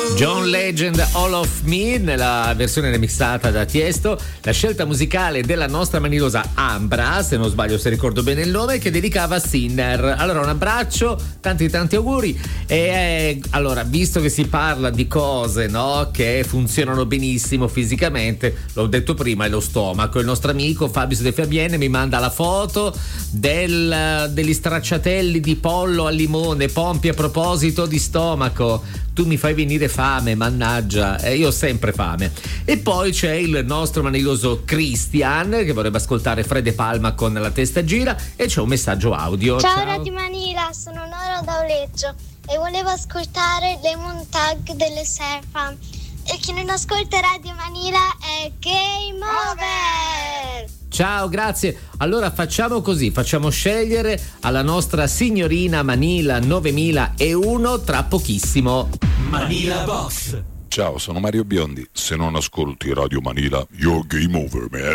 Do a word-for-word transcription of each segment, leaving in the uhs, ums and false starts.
John Legend, All of Me, nella versione remixata da Tiesto, la scelta musicale della nostra manilosa Ambra, se non sbaglio, se ricordo bene il nome, che dedicava a Sinner. Allora un abbraccio, tanti tanti auguri. E eh, allora, visto che si parla di cose, no, che funzionano benissimo fisicamente, l'ho detto prima, è lo stomaco. Il nostro amico Fabio De Fabienne mi manda la foto del, degli stracciatelli di pollo al limone, pompi a proposito di stomaco. Tu mi fai venire fame, mannaggia, e eh, io ho sempre fame. E poi c'è il nostro maniloso Christian che vorrebbe ascoltare Fred Palma con La testa gira, e c'è un messaggio audio. Ciao, Ciao. Radio Manila, sono Nora da Oleggio e volevo ascoltare Lemon Tag delle Serfam. E chi non ascolta Radio Manila è Game Over. Ciao, grazie. Allora facciamo così, facciamo scegliere alla nostra signorina Manila novemilauno tra pochissimo. Manila Box. Ciao, sono Mario Biondi. Se non ascolti Radio Manila, you're game over, man.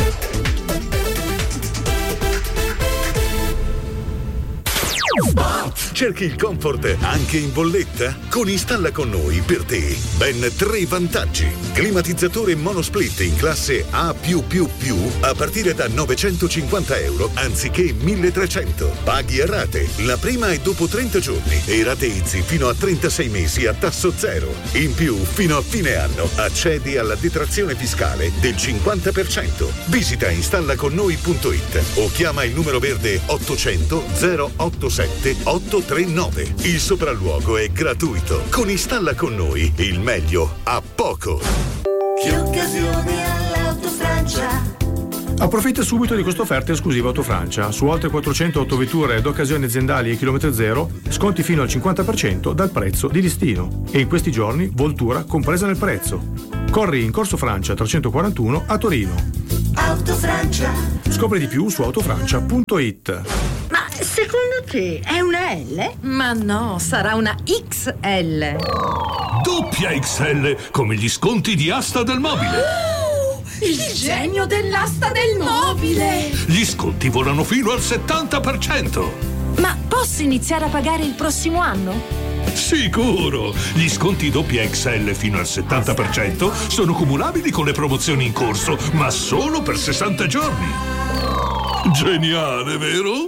Cerchi il comfort anche in bolletta? Con Installa con noi per te ben tre vantaggi. Climatizzatore monosplit in classe A+++ a partire da novecentocinquanta euro anziché milletrecento. Paghi a rate, la prima è dopo trenta giorni e rateizzi fino a trentasei mesi a tasso zero. In più, fino a fine anno accedi alla detrazione fiscale del cinquanta per cento. Visita installaconnoi punto it o chiama il numero verde ottocento zero ottantasette ottocentotrentanove. Il sopralluogo è gratuito. Con Installa con noi il meglio a poco. Che occasione all'Autofrancia! Approfitta subito di questa offerta esclusiva Autofrancia. Su oltre quattrocento autovetture d'occasione aziendali e chilometro zero, sconti fino al cinquanta per cento dal prezzo di listino. E in questi giorni voltura compresa nel prezzo. Corri in Corso Francia trecentoquarantuno a Torino. Autofrancia. Scopri di più su autofrancia punto it. Ma secondo te è una L? Ma no, sarà una X L. Doppia X L, come gli sconti di Asta del Mobile. Oh, il genio dell'asta del mobile. Gli sconti volano fino al settanta per cento. Ma posso iniziare a pagare il prossimo anno? Sicuro! Gli sconti doppia X L fino al settanta per cento sono cumulabili con le promozioni in corso, ma solo per sessanta giorni. Geniale, vero?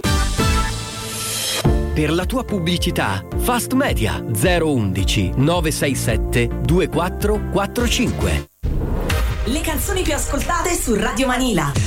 Per la tua pubblicità, Fast Media zero undici nove sei sette due quattro quattro cinque. Le canzoni più ascoltate su Radio Manila.